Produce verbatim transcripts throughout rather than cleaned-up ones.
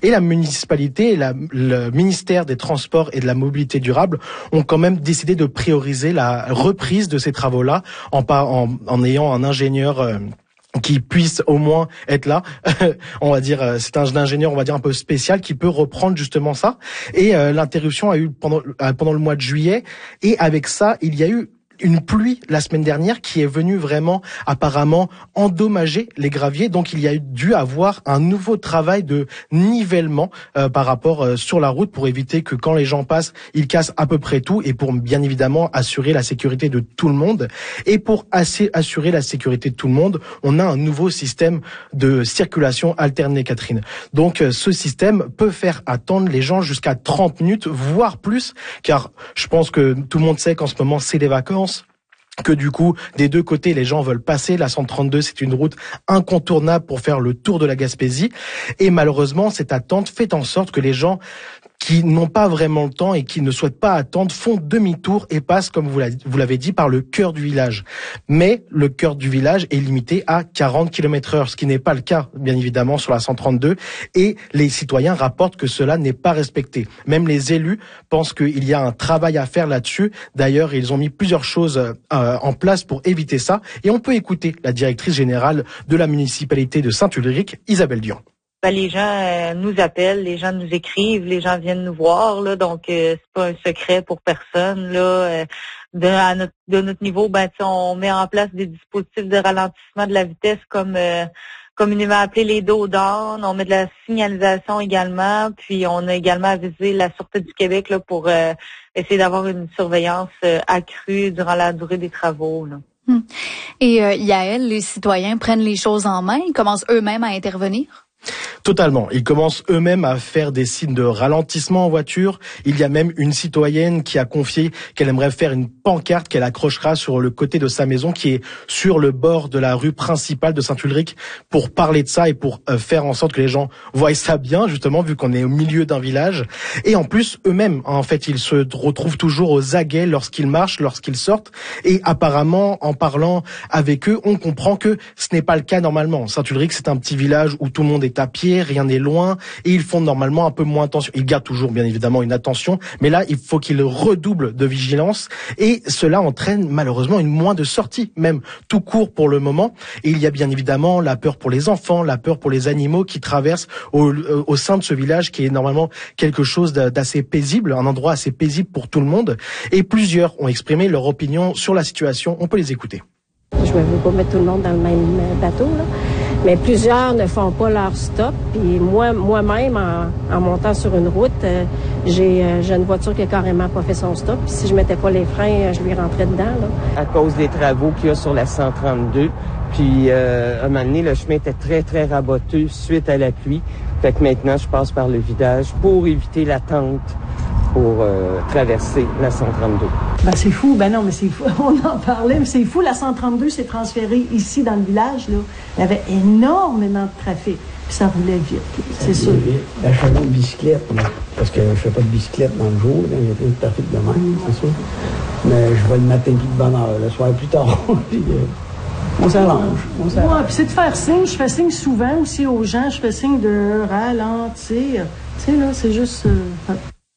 Et la municipalité et la, le ministère des Transports et de la Mobilité durable ont quand même décidé de prioriser la reprise de ces travaux-là en, en, en ayant un ingénieur euh, qui puisse au moins être là. On va dire, c'est un ingénieur, on va dire un peu spécial qui peut reprendre justement ça. Et euh, l'interruption a eu pendant pendant le mois de juillet. Et avec ça, il y a eu une pluie la semaine dernière qui est venue vraiment apparemment endommager les graviers. Donc il y a dû avoir un nouveau travail de nivellement euh, par rapport euh, sur la route pour éviter que quand les gens passent, ils cassent à peu près tout et pour bien évidemment assurer la sécurité de tout le monde. Et pour assez assurer la sécurité de tout le monde, on a un nouveau système de circulation alternée, Catherine. Donc euh, ce système peut faire attendre les gens jusqu'à trente minutes, voire plus, car je pense que tout le monde sait qu'en ce moment c'est les vacances, que du coup, des deux côtés, les gens veulent passer. La cent trente-deux, c'est une route incontournable pour faire le tour de la Gaspésie. Et malheureusement, cette attente fait en sorte que les gens qui n'ont pas vraiment le temps et qui ne souhaitent pas attendre font demi-tour et passent, comme vous l'avez dit, par le cœur du village. Mais le cœur du village est limité à quarante kilomètres heure, ce qui n'est pas le cas, bien évidemment, sur la cent trente-deux. Et les citoyens rapportent que cela n'est pas respecté. Même les élus pensent qu'il y a un travail à faire là-dessus. D'ailleurs, ils ont mis plusieurs choses euh, en place pour éviter ça. Et on peut écouter la directrice générale de la municipalité de Saint-Ulrich, Isabelle Dion. Ben, les gens euh, nous appellent, les gens nous écrivent, les gens viennent nous voir, là, donc euh, c'est pas un secret pour personne. Là, euh, de, à notre, de notre niveau, ben on met en place des dispositifs de ralentissement de la vitesse comme euh, communément appelé les dos down. On met de la signalisation également, puis on a également avisé la Sûreté du Québec là, pour euh, essayer d'avoir une surveillance euh, accrue durant la durée des travaux. Là. Hum. Et euh, Yael, les citoyens prennent les choses en main, ils commencent eux-mêmes à intervenir? Totalement. Ils commencent eux-mêmes à faire des signes de ralentissement en voiture. Il y a même une citoyenne qui a confié qu'elle aimerait faire une pancarte qu'elle accrochera sur le côté de sa maison qui est sur le bord de la rue principale de Saint-Ulrich pour parler de ça et pour euh, faire en sorte que les gens voient ça bien, justement, vu qu'on est au milieu d'un village. Et en plus, eux-mêmes, en fait, ils se retrouvent toujours aux aguets lorsqu'ils marchent, lorsqu'ils sortent. Et apparemment, en parlant avec eux, on comprend que ce n'est pas le cas normalement. Saint-Ulrich, c'est un petit village où tout le monde est à pied, rien n'est loin, et ils font normalement un peu moins attention. Ils gardent toujours, bien évidemment, une attention, mais là, il faut qu'ils redoublent de vigilance, et cela entraîne malheureusement une moins de sorties, même tout court pour le moment. Et il y a bien évidemment la peur pour les enfants, la peur pour les animaux qui traversent au, au sein de ce village qui est normalement quelque chose d'assez paisible, un endroit assez paisible pour tout le monde. Et plusieurs ont exprimé leur opinion sur la situation. On peut les écouter. Je ne veux pas mettre tout le monde dans le même bateau, là. Mais plusieurs ne font pas leur stop. Puis moi, moi-même, en, en montant sur une route, euh, j'ai, euh, j'ai une voiture qui a carrément pas fait son stop. Puis si je mettais pas les freins, je lui rentrais dedans, là. À cause des travaux qu'il y a sur la cent trente-deux. Puis euh, à un moment donné, le chemin était très, très raboteux suite à la pluie. Fait que maintenant, je passe par le village pour éviter l'attente pour euh, traverser la cent trente-deux. Ben c'est fou, ben non, mais c'est fou. On en parlait, mais c'est fou. La cent trente-deux s'est transférée ici dans le village, là. Il y avait énormément de trafic, puis ça roulait vite, c'est sûr. Vite. La chemin de bicyclette, là, parce que je fais pas de bicyclette dans le jour, là, il y a plein de trafic de même, c'est sûr. Mais je vais le matin plus de bonne heure, le soir plus tard, puis euh, on s'arrange. On s'arrange. Ouais, puis c'est de faire signe. Je fais signe souvent aussi aux gens. Je fais signe de ralentir. Tu sais, là, c'est juste... Euh,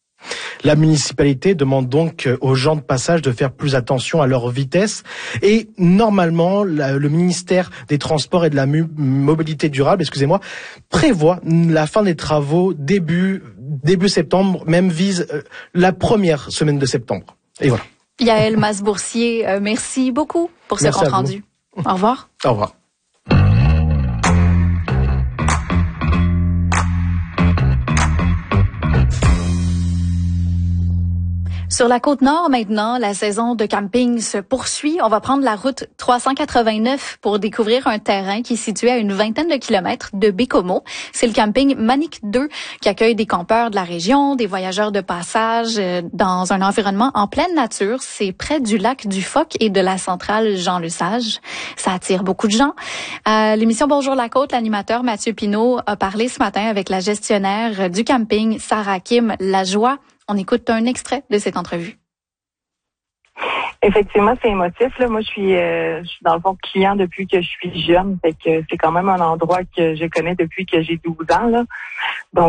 La municipalité demande donc aux gens de passage de faire plus attention à leur vitesse et normalement la, le ministère des Transports et de la mu- Mobilité durable, excusez-moi, prévoit la fin des travaux début début septembre, même vise euh, la première semaine de septembre. Et voilà. Yael Masboursier, euh, merci beaucoup pour ce compte rendu. Au revoir. Au revoir. Sur la Côte-Nord, maintenant, la saison de camping se poursuit. On va prendre la route trois cent quatre-vingt-neuf pour découvrir un terrain qui est situé à une vingtaine de kilomètres de Bécomo. C'est le camping Manic deux qui accueille des campeurs de la région, des voyageurs de passage dans un environnement en pleine nature. C'est près du lac du Phoque et de la centrale Jean-Lesage. Ça attire beaucoup de gens. À l'émission Bonjour la Côte, l'animateur Mathieu Pinault a parlé ce matin avec la gestionnaire du camping, Sarah Kim Lajoie. On écoute un extrait de cette entrevue. Effectivement, c'est émotif. Là. Moi, je suis, euh, je suis dans le fond client depuis que je suis jeune. Fait que c'est quand même un endroit que je connais depuis que j'ai douze ans. Là. Donc,